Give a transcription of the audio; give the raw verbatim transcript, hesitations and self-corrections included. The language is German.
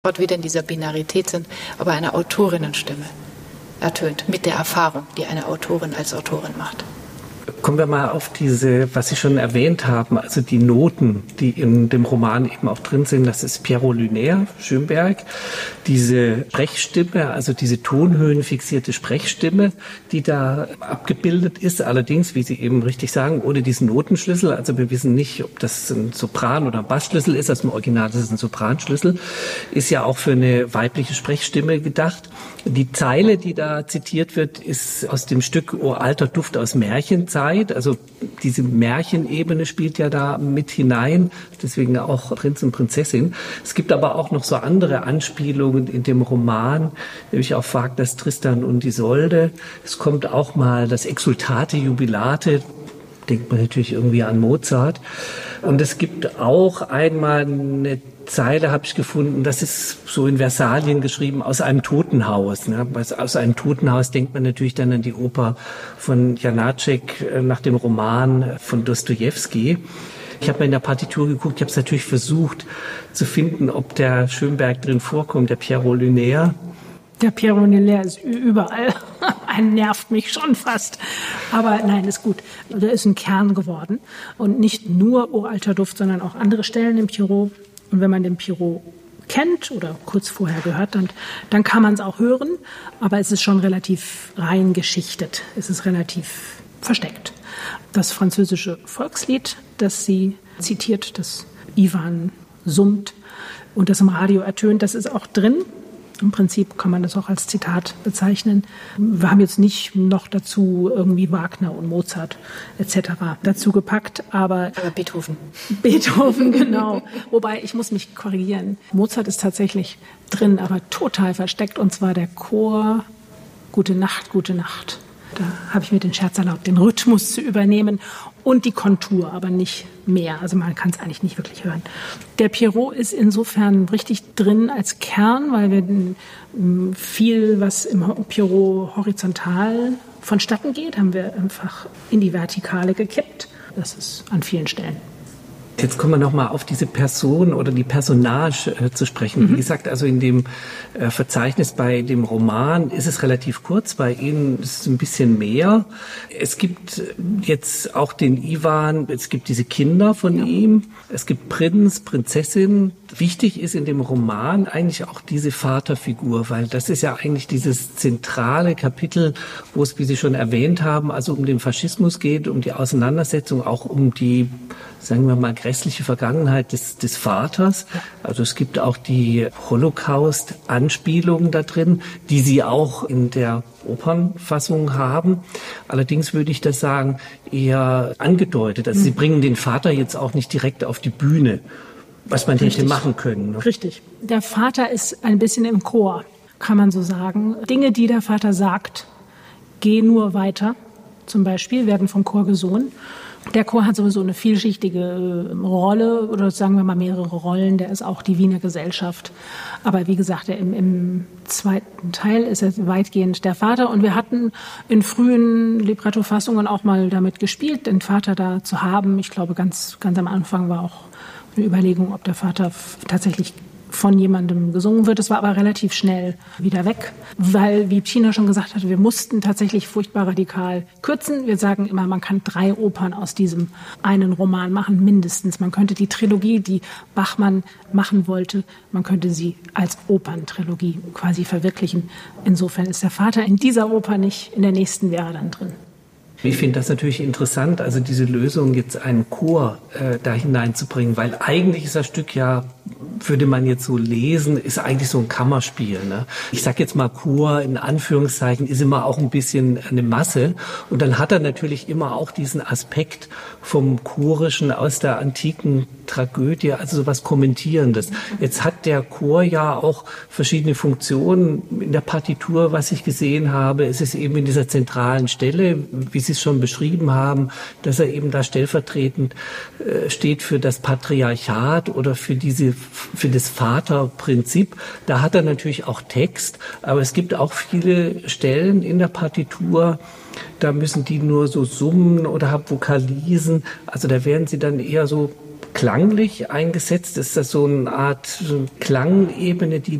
Dort wieder in dieser Binarität sind, aber eine Autorinnenstimme ertönt, mit der Erfahrung, die eine Autorin als Autorin macht. Kommen wir mal auf diese, was Sie schon erwähnt haben, also die Noten, die in dem Roman eben auch drin sind. Das ist Pierrot Lunaire, Schönberg. Diese Sprechstimme, also diese tonhöhenfixierte Sprechstimme, die da abgebildet ist. Allerdings, wie Sie eben richtig sagen, ohne diesen Notenschlüssel. Also wir wissen nicht, ob das ein Sopran- oder ein Bassschlüssel ist. Also im Original ist es ein Sopranschlüssel. Ist ja auch für eine weibliche Sprechstimme gedacht. Die Zeile, die da zitiert wird, ist aus dem Stück O alter Duft aus Märchenzeit. Also diese Märchenebene spielt ja da mit hinein, deswegen auch Prinz und Prinzessin. Es gibt aber auch noch so andere Anspielungen in dem Roman, nämlich auf Wagners Tristan und Isolde. Es kommt auch mal das Exsultate Jubilate, denkt man natürlich irgendwie an Mozart. Und es gibt auch einmal eine Zeile, habe ich gefunden, das ist so in Versalien geschrieben, aus einem Totenhaus. Ne? Aus einem Totenhaus denkt man natürlich dann an die Oper von Janáček nach dem Roman von Dostojewski. Ich habe mal in der Partitur geguckt, ich habe es natürlich versucht zu finden, ob der Schönberg drin vorkommt, der Pierrot Lunaire. Der Pierrot Lunaire ist überall. Ein nervt mich schon fast. Aber nein, ist gut. Der ist ein Kern geworden. Und nicht nur O alter Duft, sondern auch andere Stellen im Pierrot. Und wenn man den Pierrot kennt oder kurz vorher gehört hat, dann kann man es auch hören. Aber es ist schon relativ rein geschichtet. Es ist relativ versteckt. Das französische Volkslied, das sie zitiert, das Ivan summt und das im Radio ertönt, das ist auch drin. Im Prinzip kann man das auch als Zitat bezeichnen. Wir haben jetzt nicht noch dazu irgendwie Wagner und Mozart et cetera dazu gepackt, aber, aber Beethoven. Beethoven, genau. Wobei, ich muss mich korrigieren. Mozart ist tatsächlich drin, aber total versteckt. Und zwar der Chor Gute Nacht, gute Nacht. Da habe ich mir den Scherz erlaubt, den Rhythmus zu übernehmen und die Kontur, aber nicht mehr. Also man kann es eigentlich nicht wirklich hören. Der Pierrot ist insofern richtig drin als Kern, weil wir viel, was im Pierrot horizontal vonstatten geht, haben wir einfach in die Vertikale gekippt. Das ist an vielen Stellen. Jetzt kommen wir noch mal auf diese Person oder die Personage äh, zu sprechen. Mhm. Wie gesagt, also in dem äh, Verzeichnis bei dem Roman ist es relativ kurz, bei Ihnen ist es ein bisschen mehr. Es gibt jetzt auch den Ivan, es gibt diese Kinder von ja. ihm, es gibt Prinz, Prinzessin. Wichtig ist in dem Roman eigentlich auch diese Vaterfigur, weil das ist ja eigentlich dieses zentrale Kapitel, wo es, wie Sie schon erwähnt haben, also um den Faschismus geht, um die Auseinandersetzung, auch um die, sagen wir mal, grässliche Vergangenheit des, des Vaters. Also es gibt auch die Holocaust-Anspielungen da drin, die Sie auch in der Opernfassung haben. Allerdings würde ich das sagen, eher angedeutet. Also mhm. Sie bringen den Vater jetzt auch nicht direkt auf die Bühne, was man Richtig. hätte machen können. Ne? Richtig. Der Vater ist ein bisschen im Chor, kann man so sagen. Dinge, die der Vater sagt, geh nur weiter, zum Beispiel, werden vom Chor gesungen. Der Chor hat sowieso eine vielschichtige Rolle oder sagen wir mal mehrere Rollen. Der ist auch die Wiener Gesellschaft. Aber wie gesagt, im, im zweiten Teil ist er weitgehend der Vater. Und wir hatten in frühen Libretto-Fassungen auch mal damit gespielt, den Vater da zu haben. Ich glaube, ganz, ganz am Anfang war auch eine Überlegung, ob der Vater f- tatsächlich von jemandem gesungen wird. Es war aber relativ schnell wieder weg, weil, wie Tina schon gesagt hatte, wir mussten tatsächlich furchtbar radikal kürzen. Wir sagen immer, man kann drei Opern aus diesem einen Roman machen, mindestens. Man könnte die Trilogie, die Bachmann machen wollte, man könnte sie als Operntrilogie quasi verwirklichen. Insofern ist der Vater in dieser Oper nicht, in der nächsten wäre er dann drin. Ich finde das natürlich interessant, also diese Lösung, jetzt einen Chor äh, da hineinzubringen, weil eigentlich ist das Stück ja, würde man jetzt so lesen, ist eigentlich so ein Kammerspiel. Ne? Ich sag jetzt mal Chor in Anführungszeichen, ist immer auch ein bisschen eine Masse. Und dann hat er natürlich immer auch diesen Aspekt vom Chorischen aus der antiken Tragödie, also sowas Kommentierendes. Jetzt hat der Chor ja auch verschiedene Funktionen in der Partitur, was ich gesehen habe. Es ist eben in dieser zentralen Stelle, wie Sie es schon beschrieben haben, dass er eben da stellvertretend äh, steht für das Patriarchat oder für diese, für das Vaterprinzip. Da hat er natürlich auch Text, aber es gibt auch viele Stellen in der Partitur, da müssen die nur so summen oder vokalisen. Also da werden sie dann eher so klanglich eingesetzt? Ist das so eine Art Klangebene, die